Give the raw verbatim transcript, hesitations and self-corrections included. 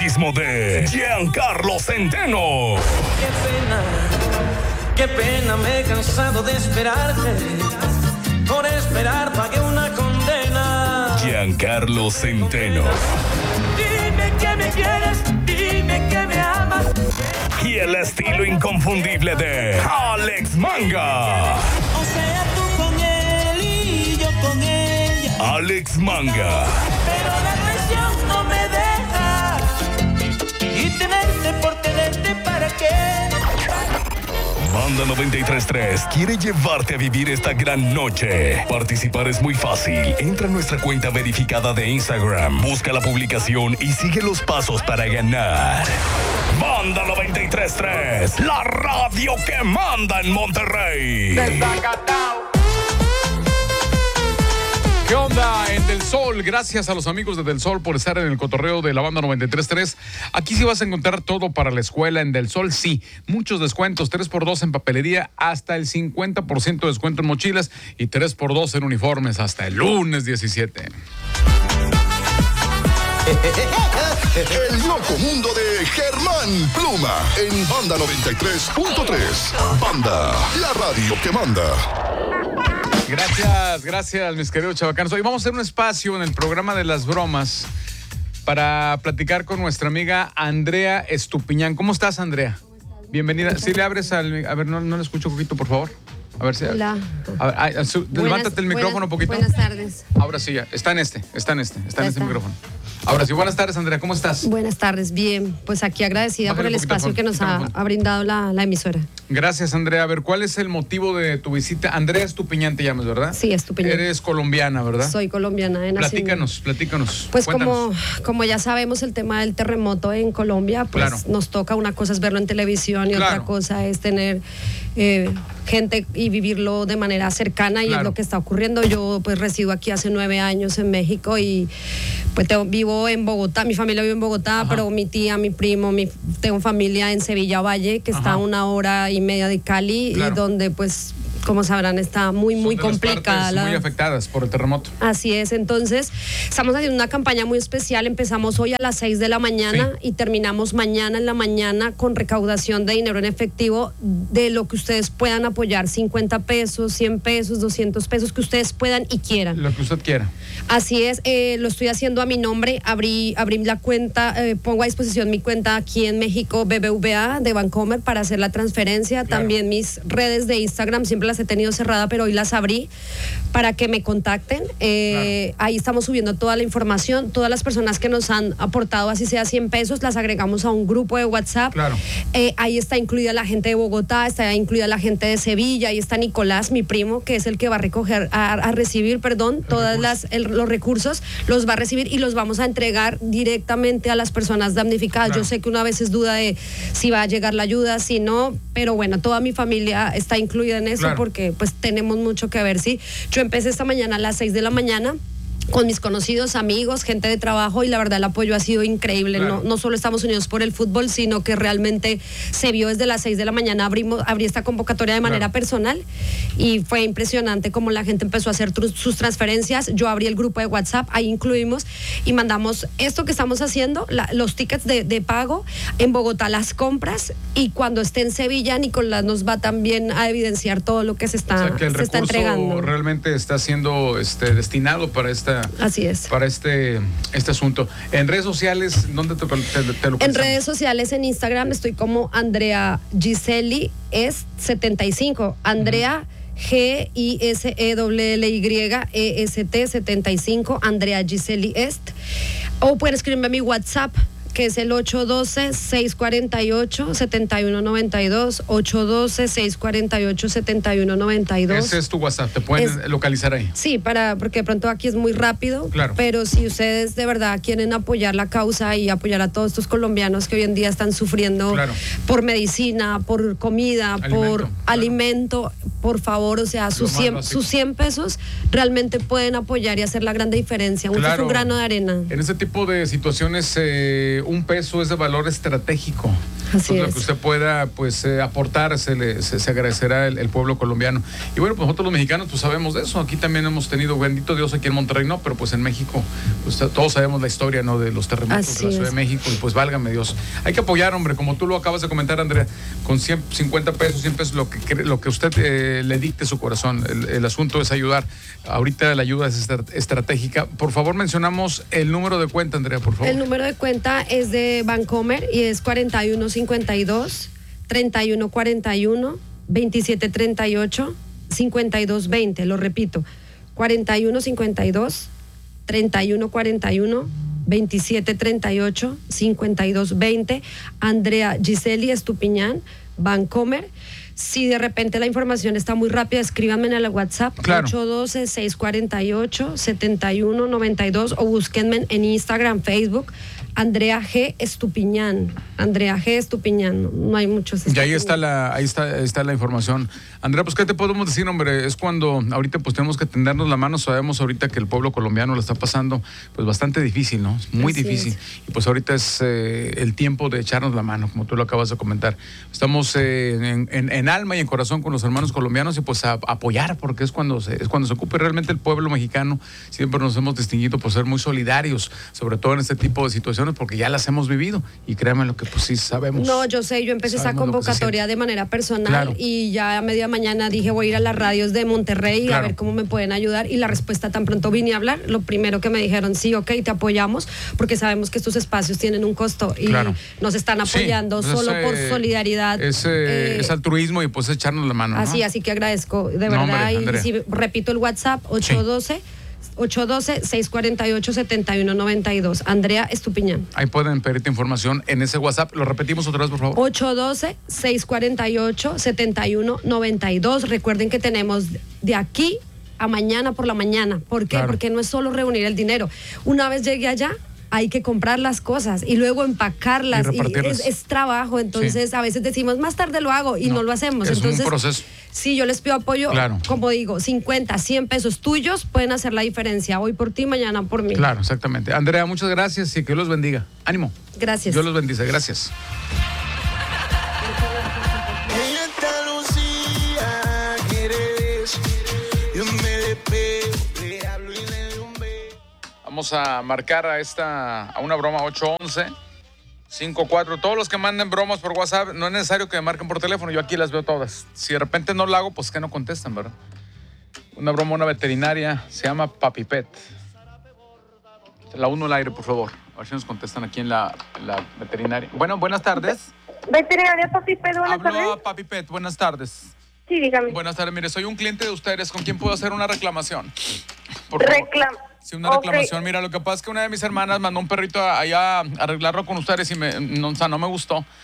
de Giancarlo Centeno. Qué pena, qué pena, me he cansado de esperarte. Por esperar pagué una condena. Giancarlo Centeno. Dime que me quieres, dime que me amas. Y el estilo inconfundible de Alex Manga. O sea, tú con él y yo con ella. Alex Manga. Pero la presión no me deja. Y tenerte por tenerte, ¿para qué? Banda noventa y tres punto tres quiere llevarte a vivir esta gran noche. Participar es muy fácil. Entra a nuestra cuenta verificada de Instagram, busca la publicación y sigue los pasos para ganar. Banda noventa y tres punto tres, la radio que manda en Monterrey. ¿Qué onda en Del Sol? Gracias a los amigos de Del Sol por estar en el cotorreo de la Banda noventa y tres punto tres. Aquí sí vas a encontrar todo para la escuela en Del Sol, sí. Muchos descuentos, tres por dos en papelería, hasta el cincuenta por ciento de descuento en mochilas y tres por dos en uniformes hasta el lunes diecisiete. El loco mundo de Germán Pluma en Banda noventa y tres punto tres. Banda, la radio que manda. Gracias, gracias, mis queridos chavacanos. Hoy vamos a hacer un espacio en el programa de las bromas para platicar con nuestra amiga Andrea Estupiñán. ¿Cómo estás, Andrea? Bienvenida. Si le abres al... A ver, no, no le escucho un poquito, por favor. A ver si... Hola. A ver, ay, su, buenas, levántate el micrófono buenas, un poquito. Buenas tardes. Ahora sí, ya. Está en este, está en este, está en este está. micrófono. Ahora sí, buenas tardes, Andrea, ¿cómo estás? Buenas tardes, bien. Pues aquí agradecida Bájale por el un poquito espacio el que nos fondo, ha, ha brindado la, la emisora. Gracias, Andrea. A ver, ¿cuál es el motivo de tu visita? Andrea Estupiñán te llamas, ¿verdad? Sí, Estupiñán. Eres colombiana, ¿verdad? Soy colombiana de nacimiento. Platícanos, platícanos. Pues Cuéntanos. como, como ya sabemos el tema del terremoto en Colombia, pues Claro. nos toca, una cosa es verlo en televisión y Claro. otra cosa es tener eh, gente y vivirlo de manera cercana y Claro. es lo que está ocurriendo. Yo pues resido aquí hace nueve años en México y pues tengo, vivo en Bogotá, mi familia vive en Bogotá, Ajá. pero mi tía, mi primo, mi, tengo familia en Sevilla Valle, que está Ajá. a una hora y media de Cali, Claro. y donde pues, como sabrán, está muy, muy Son de las complicada partes la... muy afectadas por el terremoto. Así es, entonces estamos haciendo una campaña muy especial, empezamos hoy a las seis de la mañana Sí. y terminamos mañana en la mañana con recaudación de dinero en efectivo de lo que ustedes puedan apoyar, cincuenta pesos, cien pesos, doscientos pesos, que ustedes puedan y quieran. Lo que usted quiera. Así es, eh, lo estoy haciendo a mi nombre, abrí, abrí la cuenta, eh, pongo a disposición mi cuenta aquí en México, B B V A de Bancomer, para hacer la transferencia. Claro. También mis redes de Instagram siempre las he tenido cerradas, pero hoy las abrí para que me contacten. Eh, Claro. Ahí estamos subiendo toda la información, todas las personas que nos han aportado, así sea cien pesos, las agregamos a un grupo de WhatsApp. Claro. Eh, ahí está incluida la gente de Bogotá, está incluida la gente de Sevilla, ahí está Nicolás, mi primo, que es el que va a recoger, a, a recibir, perdón, todas recurso. las el- los recursos, los va a recibir y los vamos a entregar directamente a las personas damnificadas. Claro. Yo sé que una vez es duda de si va a llegar la ayuda, si no, pero bueno, toda mi familia está incluida en eso, Claro. porque pues tenemos mucho que ver, ¿sí? Yo empecé esta mañana a las seis de la mañana con mis conocidos, amigos, gente de trabajo, y la verdad el apoyo ha sido increíble. Claro. No, no solo estamos unidos por el fútbol, sino que realmente se vio desde las seis de la mañana. Abrimos, abrí esta convocatoria de manera Claro. personal y fue impresionante cómo la gente empezó a hacer tru- sus transferencias. Yo abrí el grupo de WhatsApp, ahí incluimos y mandamos esto que estamos haciendo, la- los tickets de, de pago, en Bogotá las compras, y cuando esté en Sevilla, Nicolás nos va también a evidenciar todo lo que se está, O sea, que el se está recurso entregando. realmente está siendo este, destinado para esta Así es. para este este asunto. En redes sociales, ¿dónde te, te, te lo En redes sociales, en Instagram, estoy como Andrea Giseli es setenta y cinco. Andrea G I S E L L Y E S T setenta y cinco. Andrea Giseli Est. O pueden escribirme a mi WhatsApp, que es el ocho uno dos, seis cuatro ocho, siete uno nueve dos, ocho uno dos, seis cuatro ocho, siete uno nueve dos. Ese es tu WhatsApp, te pueden Es- localizar ahí. Sí, para, porque de pronto aquí es muy rápido, Claro. pero si ustedes de verdad quieren apoyar la causa y apoyar a todos estos colombianos que hoy en día están sufriendo Claro. por medicina, por comida, Alimento, por claro. alimento, por favor, o sea, sus Lo más cien, básico. sus cien pesos realmente pueden apoyar y hacer la gran diferencia. Un- Claro. Es un grano de arena. En ese tipo de situaciones, eh, un peso es de valor estratégico. Así Entonces, lo es. que usted pueda pues eh, aportar se, le, se, se agradecerá el, el pueblo colombiano. Y bueno, pues nosotros los mexicanos pues sabemos de eso. Aquí también hemos tenido, bendito Dios, aquí en Monterrey no, pero pues en México pues todos sabemos la historia, ¿no? De los terremotos Así de la Ciudad es. de México y pues válgame Dios. Hay que apoyar, hombre, como tú lo acabas de comentar, Andrea, con cien, cincuenta pesos, cien pesos, lo que, cre- lo que usted eh, le dicte su corazón. El, el asunto es ayudar. Ahorita la ayuda es estra- estratégica. Por favor, mencionamos el número de cuenta, Andrea, por favor. El número de cuenta es de Bancomer y es cuarenta y uno cincuenta y dos, treinta y uno cuarenta y uno, veintisiete treinta y ocho, cincuenta y dos veinte. Lo repito, cuarenta y uno cincuenta y dos, treinta y uno cuarenta y uno, veintisiete treinta y ocho, cincuenta y dos veinte. Andrea Giseli Estupiñán, Bancomer. Si de repente la información está muy rápida, escríbanme en el WhatsApp Claro. ocho uno dos, seis cuatro ocho, siete uno nueve dos o búsquenme en Instagram, Facebook, Andrea G. Estupiñán. Andrea G. Estupiñán. No, no hay muchos. Y ahí Estupiñán. está la, ahí está, ahí está la información. Andrea, pues, ¿qué te podemos decir, hombre? Es cuando ahorita pues tenemos que tendernos la mano. Sabemos ahorita que el pueblo colombiano lo está pasando pues bastante difícil, ¿no? Muy Así difícil. es. Y pues ahorita es eh, el tiempo de echarnos la mano, como tú lo acabas de comentar. Estamos eh, en, en- en alma y en corazón con los hermanos colombianos y pues a, apoyar, porque es cuando se, es cuando se ocupe realmente el pueblo mexicano. Siempre nos hemos distinguido por ser muy solidarios, sobre todo en este tipo de situaciones, porque ya las hemos vivido. Y créanme lo que pues sí sabemos. No, yo sé, yo empecé esa Sabemos lo que se convocatoria siente. de manera personal Claro. y ya a media mañana dije voy a ir a las radios de Monterrey Claro. a ver cómo me pueden ayudar y la respuesta tan pronto vine a hablar, lo primero que me dijeron, sí, ok, te apoyamos porque sabemos que estos espacios tienen un costo y Claro. nos están Sí, apoyando pues solo es, por eh, solidaridad. Es, eh, eh, es altruismo y pues echarnos la mano, ¿no? Así, así que agradezco, de No, verdad. hombre, y Andrea. si repito el WhatsApp, ocho uno dos, ocho uno dos, seis cuatro ocho, siete uno nueve dos. Andrea Estupiñán. Ahí pueden pedirte información en ese WhatsApp. Lo repetimos otra vez, por favor. ocho uno dos, seis cuatro ocho, siete uno nueve dos. Recuerden que tenemos de aquí a mañana por la mañana. ¿Por qué? Claro. Porque no es solo reunir el dinero. Una vez llegue allá, hay que comprar las cosas y luego empacarlas. Y repartirlas. es, es trabajo, entonces Sí. a veces decimos, más tarde lo hago y no, No, lo hacemos. es un Entonces, proceso. sí, yo les pido apoyo, Claro. como digo, cincuenta, cien pesos tuyos pueden hacer la diferencia. Hoy por ti, mañana por mí. Claro, exactamente. Andrea, muchas gracias y que Dios los bendiga. Ánimo. Gracias. Dios los bendice. Gracias. Ella está Lucía, quieres, yo me despego, le hablo y le doy un beso. Vamos a marcar a esta, a una broma ocho once cincuenta y cuatro. Todos los que manden bromas por WhatsApp, no es necesario que me marquen por teléfono, yo aquí las veo todas. Si de repente no lo hago, pues que no contestan, ¿verdad? Una broma, una veterinaria, se llama Papi Pet. La uno al aire, por favor. A ver si nos contestan aquí en la, en la veterinaria. Bueno, buenas tardes. Veterinaria Papi Pet, buenas Hablo tardes. a Papi Pet, buenas tardes. Sí, dígame. Buenas tardes, mire, soy un cliente de ustedes, ¿con quién puedo hacer una reclamación? Por favor. Reclam Sí, una Ok. reclamación. Mira, lo que pasa es que una de mis hermanas mandó un perrito allá a arreglarlo con ustedes y me, no, o sea, no me gustó.